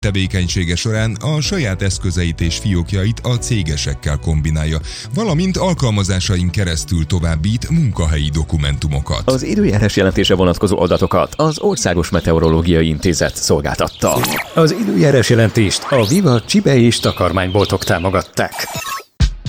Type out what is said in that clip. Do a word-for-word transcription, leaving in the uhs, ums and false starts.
Tevékenysége során a saját eszközeit és fiókjait a cégesekkel kombinálja, valamint alkalmazásain keresztül továbbít munkahelyi dokumentumokat. Az időjárás jelentése vonatkozó adatokat az Országos Meteorológiai Intézet szolgáltatta. Az időjárás jelentést a Viva csibe és takarmányboltok támogatták.